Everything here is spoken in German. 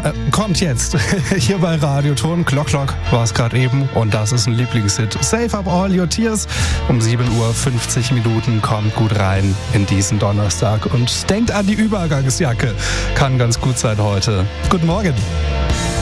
kommt jetzt hier bei Radioton. Glock Glock war es gerade eben und das ist ein Lieblingshit. Save Up All Your Tears. Um 7:50 Uhr kommt gut rein in diesen Donnerstag und denkt an die Übergangsjacke. Kann ganz gut sein heute. Guten Morgen.